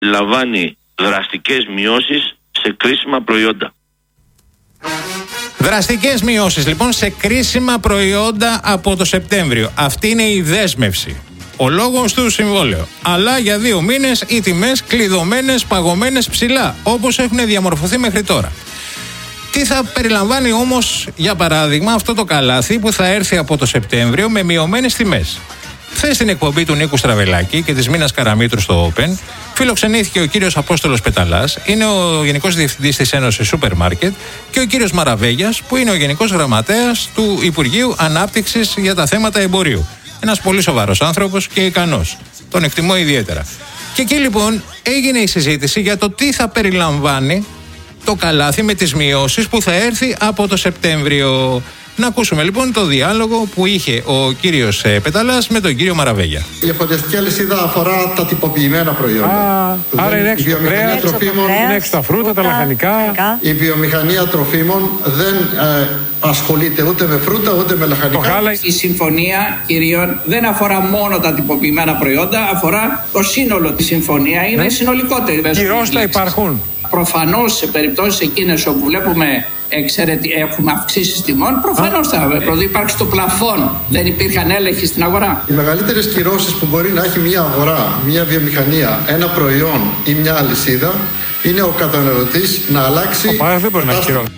λαμβάνει δραστικές μειώσεις σε κρίσιμα προϊόντα. Δραστικές μειώσεις λοιπόν σε κρίσιμα προϊόντα από το Σεπτέμβριο. Αυτή είναι η δέσμευση. Ο λόγος του συμβόλαιο. Αλλά για 2 μήνες οι τιμές κλειδωμένες, παγωμένες ψηλά, όπως έχουν διαμορφωθεί μέχρι τώρα. Τι θα περιλαμβάνει όμως, για παράδειγμα, αυτό το καλάθι που θα έρθει από το Σεπτέμβριο με μειωμένες τιμές. Χθες στην εκπομπή του Νίκου Στραβελάκη και της Μίνας Καραμήτρου στο Open φιλοξενήθηκε ο κύριος Απόστολος Πεταλάς, είναι ο Γενικός Διευθυντής της Ένωσης Σούπερ Μάρκετ, και ο κύριος Μαραβέγιας, που είναι ο Γενικός Γραμματέας του Υπουργείου Ανάπτυξης για τα θέματα εμπορίου. Ένας πολύ σοβαρός άνθρωπος και ικανός. Τον εκτιμώ ιδιαίτερα. Και εκεί λοιπόν έγινε η συζήτηση για το τι θα περιλαμβάνει το καλάθι με τις μειώσεις που θα έρθει από το Σεπτέμβριο. Να ακούσουμε λοιπόν το διάλογο που είχε ο κύριος Πεταλάς με τον κύριο Μαραβέγια. Η εφοδιαστική αλυσίδα αφορά τα τυποποιημένα προϊόντα. Άρα είναι έξω το κρέας, είναι έξω τα φρούτα, τα λαχανικά. Η βιομηχανία τροφίμων δεν ασχολείται ούτε με φρούτα ούτε με λαχανικά. Η συμφωνία κυρίων δεν αφορά μόνο τα τυποποιημένα προϊόντα, αφορά το σύνολο της συμφωνία. Είναι συνολικότερη. Κυρώστα υπάρχουν. Προφανώς σε περιπτώσεις εκείνες όπου βλέπουμε έχουμε αυξήσεις τιμών, προφανώς θα υπάρξει το πλαφόν. Δεν υπήρχαν έλεγχοι στην αγορά. Οι μεγαλύτερες κυρώσεις που μπορεί να έχει μια αγορά, μια βιομηχανία, ένα προϊόν ή μια αλυσίδα είναι ο καταναλωτής να αλλάξει. Δεν μπορεί να έχει κυρώσεις.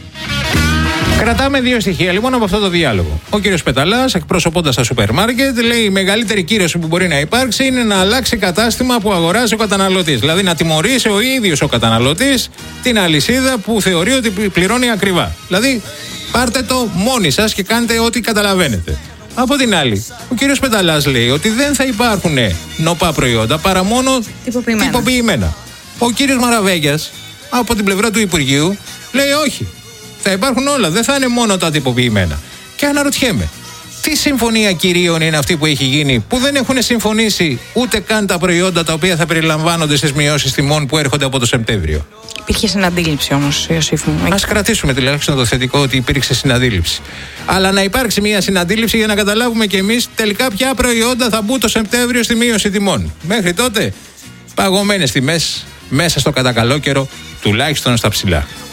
Κρατάμε 2 στοιχεία λοιπόν από αυτό το διάλογο. Ο κύριος Πεταλάς, εκπροσωπώντας τα σούπερ μάρκετ, λέει η μεγαλύτερη κύρωση που μπορεί να υπάρξει είναι να αλλάξει κατάστημα που αγοράζει ο καταναλωτής. Δηλαδή να τιμωρήσει ο ίδιος ο καταναλωτής την αλυσίδα που θεωρεί ότι πληρώνει ακριβά. Δηλαδή πάρτε το μόνοι σας και κάντε ό,τι καταλαβαίνετε. Από την άλλη, ο κύριος Πεταλάς λέει ότι δεν θα υπάρχουν νοπά προϊόντα παρά μόνο τυποποιημένα. Ο κύριος Μαραβέγιας, από την πλευρά του Υπουργείου, λέει όχι. Θα υπάρχουν όλα, δεν θα είναι μόνο τα τυποποιημένα. Και αναρωτιέμαι, τι συμφωνία κυρίων είναι αυτή που έχει γίνει, που δεν έχουν συμφωνήσει ούτε καν τα προϊόντα τα οποία θα περιλαμβάνονται στις μειώσεις τιμών που έρχονται από το Σεπτέμβριο. Υπήρχε συναντήληψη όμως, Ιωσήφ μου. Ας κρατήσουμε τουλάχιστον το θετικό ότι υπήρξε συναντήληψη. Αλλά να υπάρξει μια συναντήληψη για να καταλάβουμε κι εμείς τελικά ποια προϊόντα θα μπουν το Σεπτέμβριο στη μείωση τιμών. Μέχρι τότε, παγωμένες τιμές μέσα στο κατακαλό καιρό, τουλάχιστον στα ψηλά.